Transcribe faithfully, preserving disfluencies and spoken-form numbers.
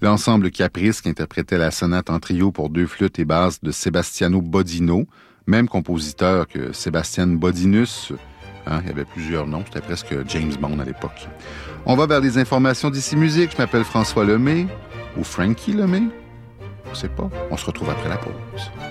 L'ensemble Caprice qui interprétait la sonate en trio pour deux flûtes et basses de Sebastiano Bodino, même compositeur que Sébastien Bodinus. Hein, il y avait plusieurs noms, c'était presque James Bond à l'époque. On va vers les informations d'ici musique. Je m'appelle François Lemay, ou Frankie Lemay. Je ne sais pas. On se retrouve après la pause.